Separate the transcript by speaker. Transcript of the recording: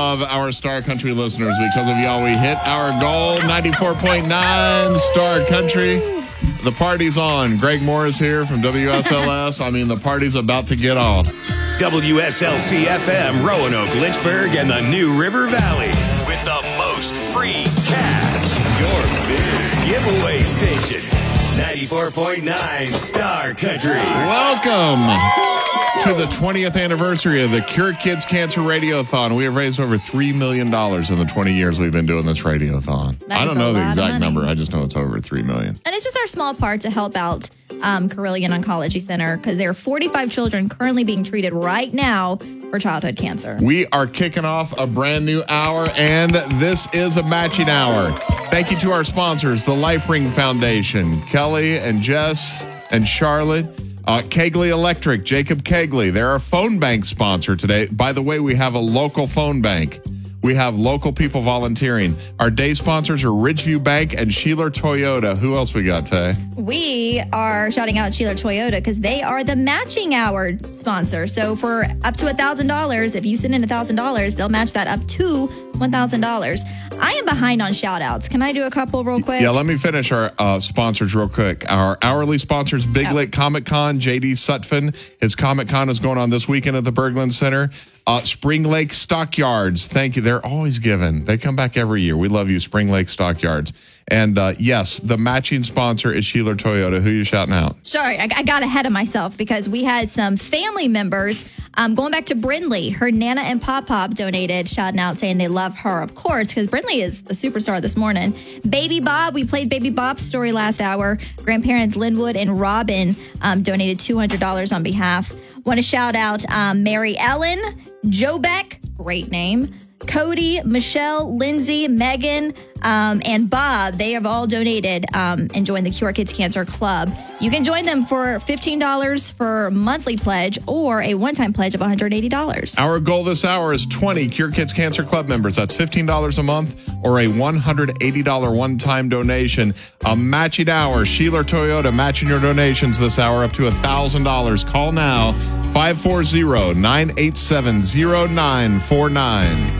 Speaker 1: love our Star Country listeners. Because of y'all, we hit our goal. 94.9 Star Country. The party's on. Greg Morris here from WSLS. I mean, the party's about to get off.
Speaker 2: WSLC-FM, Roanoke, Lynchburg, and the New River Valley. With the most free cash. Your big giveaway station. 94.9 Star Country.
Speaker 1: Welcome to the 20th anniversary of the Cure Kids Cancer Radiothon. We have raised over $3 million in the 20 years we've been doing this radiothon. I don't know the exact number. I just know it's over $3 million.
Speaker 3: And it's just our small part to help out Carilion Oncology Center because there are 45 children currently being treated right now for childhood cancer.
Speaker 1: We are kicking off a brand new hour, and this is a matching hour. Thank you to our sponsors, the Life Ring Foundation, Kelly and Jess and Charlotte. Kegley Electric, Jacob Kegley. They're our phone bank sponsor today. By the way, we have a local phone bank. We have local people volunteering. Our day sponsors are Ridgeview Bank and Sheeler Toyota. Who else we got, Tay?
Speaker 3: We are shouting out Sheeler Toyota because they are the matching hour sponsor. So for up to $1,000, if you send in $1,000, they'll match that up to $1,000. I am behind on shout outs. Can I do a couple real quick?
Speaker 1: Yeah, let me finish our sponsors real quick. Our hourly sponsors, Big Lake Comic Con, JD Sutphin. His Comic Con is going on this weekend at the Berglund Center. Spring Lake Stockyards, thank you. They're always giving. They come back every year. We love you, Spring Lake Stockyards. And yes, the matching sponsor is Sheeler Toyota. Who are you shouting out?
Speaker 3: Sorry, I got ahead of myself because we had some family members going back to Brindley. Her Nana and Pop donated, shouting out, saying they love her, of course, because Brindley is the superstar this morning. Baby Bob, we played Baby Bob's story last hour. Grandparents Linwood and Robin donated $200 on behalf. Want to shout out Mary Ellen, Joe Beck, great name, Cody, Michelle, Lindsay, Megan, and Bob. They have all donated and joined the Cure Kids Cancer Club. You can join them for $15 for monthly pledge or a one-time pledge of $180.
Speaker 1: Our goal this hour is 20 Cure Kids Cancer Club members. That's $15 a month or a $180 one-time donation. A matching hour. Sheeler Toyota matching your donations this hour up to $1,000. Call now, 540-987-0949.